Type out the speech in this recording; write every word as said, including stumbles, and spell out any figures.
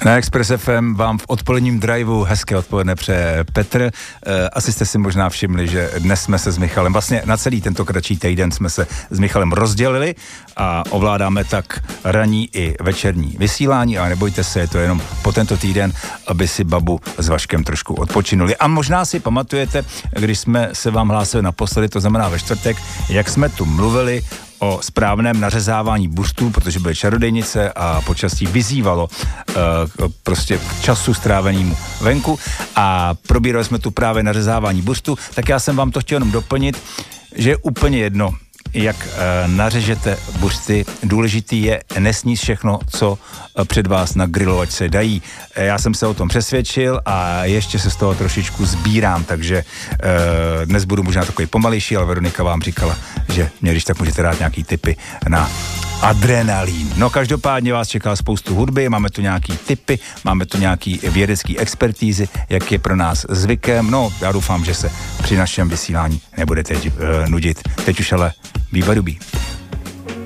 Na Express F M vám v odpoledním driveu hezké odpoledne přeje Petr. Asi jste si možná všimli, že dnes jsme se s Michalem, vlastně na celý tento kratší týden jsme se s Michalem rozdělili a ovládáme tak ranní i večerní vysílání, ale nebojte se, je to jenom po tento týden, aby si Babu s Vaškem trošku odpočinuli. A možná si pamatujete, když jsme se vám hlásili naposledy, to znamená ve čtvrtek, jak jsme tu mluvili o správném nařezávání buřtů, protože byly čarodejnice a počasí vyzývalo uh, prostě k času strávenému venku a probírali jsme tu právě nařezávání buřtů, tak já jsem vám to chtěl jenom doplnit, že je úplně jedno, jak uh, nařežete buřty. Důležitý je nesníst všechno, co uh, před vás na grilovačce dají. Já jsem se o tom přesvědčil a ještě se z toho trošičku sbírám, takže uh, dnes budu možná takový pomalejší, ale Veronika vám říkala, že mě když tak můžete dát nějaký tipy na adrenalín. No každopádně vás čeká spoustu hudby, máme tu nějaký tipy, máme tu nějaký vědecký expertízy, jak je pro nás zvykem. No já doufám, že se při našem vysílání nebudete uh, nudit. Teď už ale býva dubí.